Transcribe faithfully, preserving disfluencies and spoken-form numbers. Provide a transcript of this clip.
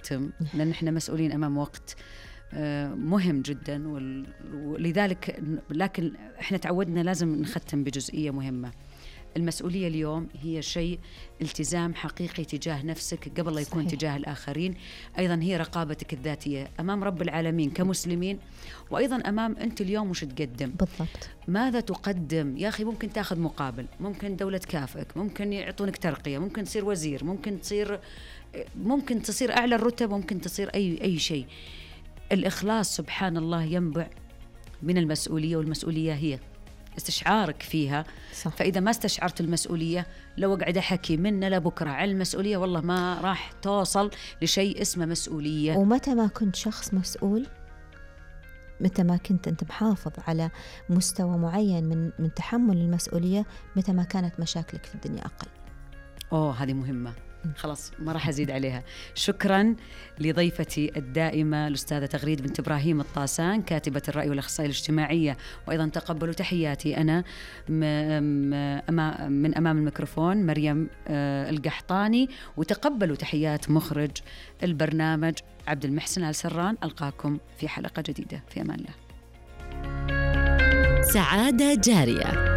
نختم، لأن إحنا مسؤولين أمام وقت مهم جدا، ولذلك لكن إحنا تعودنا لازم نختم بجزئية مهمة. المسؤولية اليوم هي شيء التزام حقيقي تجاه نفسك قبل لا يكون صحيح. تجاه الآخرين. أيضا هي رقابتك الذاتية أمام رب العالمين كمسلمين، وأيضا أمام أنت اليوم وش تقدم بالضبط، ماذا تقدم. يا أخي ممكن تأخذ مقابل، ممكن دولة تكافئك، ممكن يعطونك ترقية، ممكن تصير وزير، ممكن تصير ممكن تصير أعلى الرتب، ممكن تصير أي أي شيء. الإخلاص سبحان الله ينبع من المسؤولية، والمسؤولية هي استشعارك فيها صح. فإذا ما استشعرت المسؤولية لو قاعد أحكي من لبكرة على المسؤولية والله ما راح توصل لشيء اسمه مسؤولية. ومتى ما كنت شخص مسؤول، متى ما كنت أنت محافظ على مستوى معين من من تحمل المسؤولية، متى ما كانت مشاكلك في الدنيا أقل. أوه هذه مهمة، خلاص ما راح أزيد عليها. شكرا لضيفتي الدائمة الأستاذة تغريد بنت إبراهيم الطاسان، كاتبة الرأي والأخصائية الاجتماعية، وأيضا تقبلوا تحياتي أنا من أمام الميكروفون مريم القحطاني، وتقبلوا تحيات مخرج البرنامج عبد المحسن آل سران. ألقاكم في حلقة جديدة، في أمان الله. سعادة جارية.